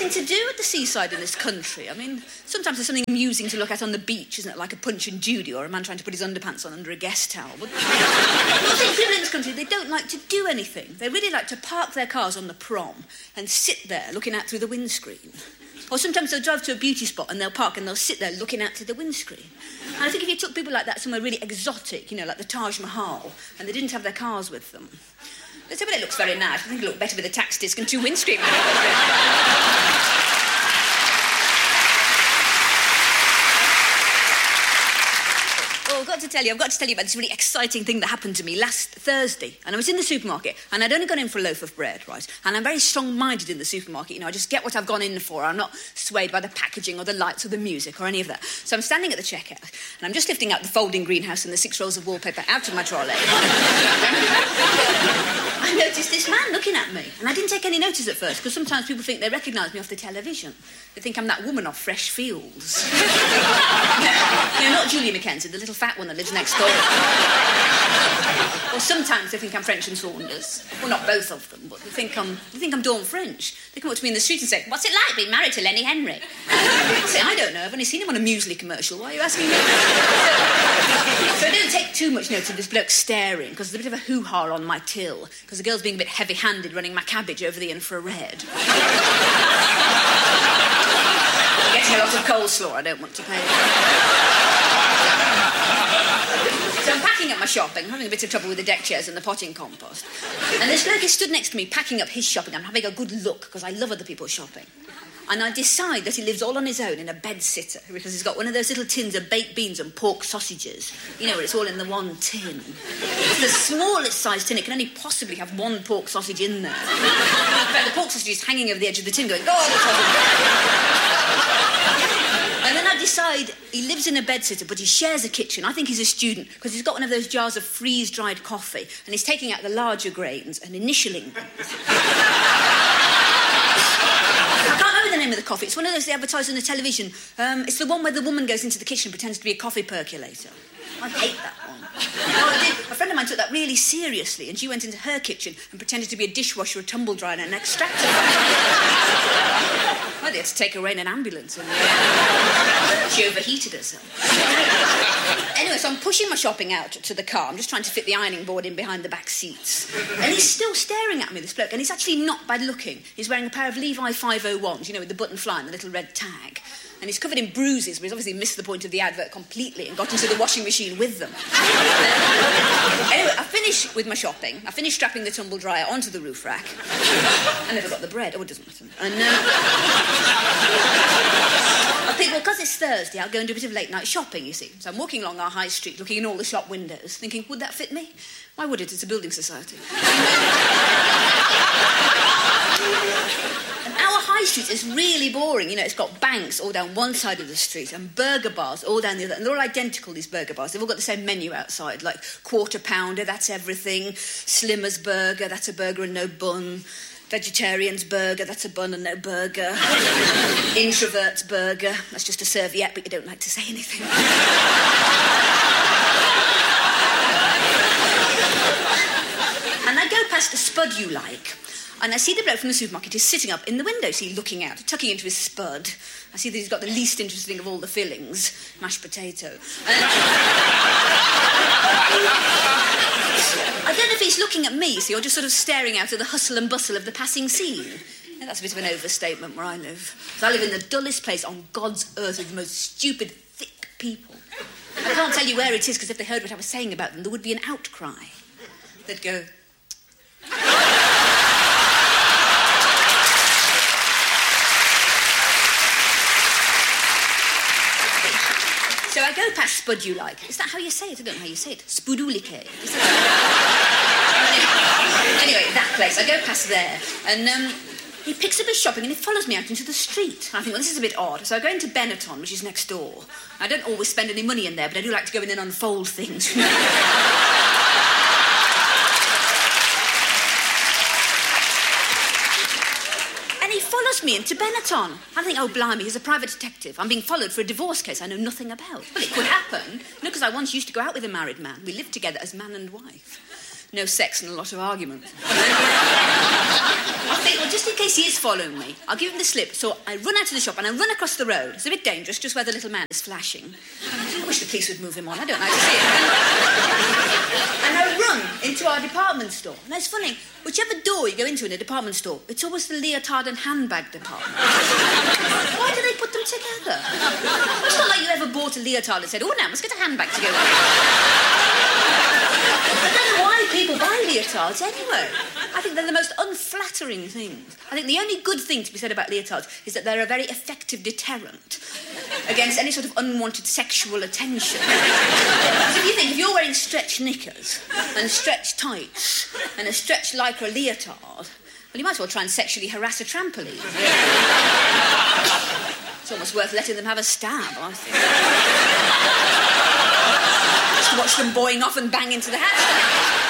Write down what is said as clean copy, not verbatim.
anything to do with the seaside in this country. I mean, sometimes there's something amusing to look at on the beach, isn't it? Like a Punch and Judy or a man trying to put his underpants on under a guest towel. But I think people in this country, they don't like to do anything. They really like to park their cars on the prom and sit there looking out through the windscreen. Or sometimes they'll drive to a beauty spot and they'll park and they'll sit there looking out through the windscreen. And I think if you took people like that somewhere really exotic, you know, like the Taj Mahal, and they didn't have their cars with them, they'd say, well, it looks very nice. I think it'll look better with a tax disc and 2 windscreen wipers. I've got to tell you about this really exciting thing that happened to me last Thursday. And I was in the supermarket, and I'd only gone in for a loaf of bread, right? And I'm very strong-minded in the supermarket, you know, I just get what I've gone in for. I'm not swayed by the packaging or the lights or the music or any of that. So I'm standing at the checkout, and I'm just lifting out the folding greenhouse and the 6 rolls of wallpaper out of my trolley. I noticed this man looking at me, and I didn't take any notice at first, because sometimes people think they recognise me off the television. They think I'm that woman off Fresh Fields. You know, not Julia Mackenzie, the little fat one that lives next door. Or sometimes they think I'm French and Saunders. Well, not both of them, but they think I'm Dawn French. They come up to me in the street and say, "What's it like being married to Lenny Henry?" I say, "I don't know. I've only seen him on a muesli commercial. Why are you asking me?" So I don't take too much notice of this bloke staring, because there's a bit of a hoo-ha on my till, because the girl's being a bit heavy-handed running my cabbage over the infrared. Getting a lot of coleslaw I don't want to pay. So I'm packing up my shopping, having a bit of trouble with the deck chairs and the potting compost. And this bloke is stood next to me packing up his shopping. I'm having a good look, because I love other people's shopping. And I decide that he lives all on his own in a bed-sitter, because he's got one of those little tins of baked beans and pork sausages. You know, where it's all in the one tin. It's the smallest size tin. It can only possibly have 1 pork sausage in there. In fact, the pork sausage is hanging over the edge of the tin going, "Oh, the sausage." And then I decide he lives in a bed-sitter, but he shares a kitchen. I think he's a student, because he's got one of those jars of freeze-dried coffee, and he's taking out the larger grains and initialing them. I can't remember the name of the coffee. It's one of those they advertise on the television. It's the one where the woman goes into the kitchen and pretends to be a coffee percolator. I hate that one. A friend of mine took that really seriously, and she went into her kitchen and pretended to be a dishwasher, a tumble dryer, and an extractor. Well, they had to take her away in an ambulance. And she overheated herself. Anyway, so I'm pushing my shopping out to the car. I'm just trying to fit the ironing board in behind the back seats. And he's still staring at me, this bloke, and he's actually not bad looking. He's wearing a pair of Levi 501s, you know, with the button fly and the little red tag. And he's covered in bruises, but he's obviously missed the point of the advert completely and got into the washing machine with them. Anyway, I finished with my shopping. I finished strapping the tumble dryer onto the roof rack. I never got the bread. Oh, it doesn't matter. And I think, well, because it's Thursday, I'll go and do a bit of late-night shopping, you see. So I'm walking along our high street, looking in all the shop windows, thinking, would that fit me? Why would it? It's a building society. And our high street is really boring. You know, it's got banks all down one side of the street and burger bars all down the other. And they're all identical, these burger bars. They've all got the same menu outside, like Quarter Pounder, that's everything. Slimmer's Burger, that's a burger and no bun. Vegetarian's Burger, that's a bun and no burger. Introvert's Burger, that's just a serviette, but you don't like to say anything. And I go past a Spud You Like, and I see the bloke from the supermarket is sitting up in the window, see, looking out, tucking into his spud. I see that he's got the least interesting of all the fillings, mashed potato. I don't know if he's looking at me, see, or just sort of staring out at the hustle and bustle of the passing scene. Yeah, that's a bit of an overstatement where I live. So I live in the dullest place on God's earth with the most stupid, thick people. I can't tell you where it is, because if they heard what I was saying about them, there would be an outcry. They'd go... So I go past Spud You Like. Is that how you say it? I don't know how you say it. Spudulike. Anyway, that place. I go past there, and he picks up his shopping and he follows me out into the street. And I think, well, this is a bit odd. So I go into Benetton, which is next door. I don't always spend any money in there, but I do like to go in and unfold things. Follows me into Benetton. I think, oh, blimey, he's a private detective. I'm being followed for a divorce case I know nothing about. Well, it could happen. No, because I once used to go out with a married man. We lived together as man and wife. no sex and a lot of argument. I think, well, just in case he is following me, I'll give him the slip. So I run out of the shop and I run across the road. It's a bit dangerous, just where the little man is flashing. I wish the police would move him on. I don't like to see it. And I run into our department store. Now, it's funny. Whichever door you go into in a department store, it's always the leotard and handbag department. Why do they put them together? It's not like you ever bought a leotard and said, oh, now, let's get a handbag to go with it. I don't know why people buy leotards anyway. I think they're the most unflattering things. I think the only good thing to be said about leotards is that they're a very effective deterrent against any sort of unwanted sexual attention. Because if you're wearing stretch knickers and stretch tights and a stretch lycra leotard, well, you might as well try and sexually harass a trampoline. It's almost worth letting them have a stab, I think. Just to watch them boying off and bang into the hatch.